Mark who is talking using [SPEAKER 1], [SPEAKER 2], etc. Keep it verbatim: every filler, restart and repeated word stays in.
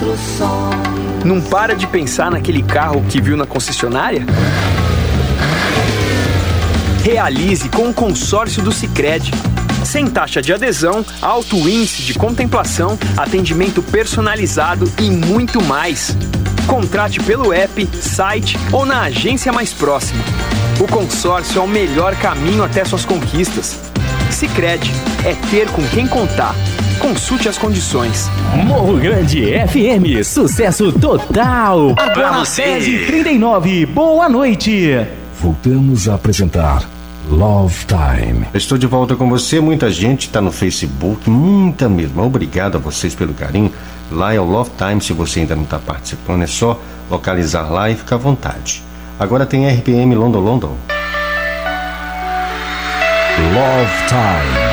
[SPEAKER 1] Não para de pensar naquele carro que viu na concessionária? Realize com o consórcio do Sicredi. Sem taxa de adesão, alto índice de contemplação, atendimento personalizado e muito mais. Contrate pelo app, site ou na agência mais próxima. O consórcio é o melhor caminho até suas conquistas. Sicredi, é ter com quem contar. Consulte as condições.
[SPEAKER 2] Morro Grande F M, sucesso total. Agora dez e trinta e nove, boa noite.
[SPEAKER 3] Voltamos a apresentar Love Time.
[SPEAKER 4] Estou de volta com você. Muita gente está no Facebook, muita mesmo. Obrigado a vocês pelo carinho. Lá é o Love Time. Se você ainda não está participando, é só localizar lá e ficar à vontade. Agora tem R P M London London.
[SPEAKER 3] Love Time.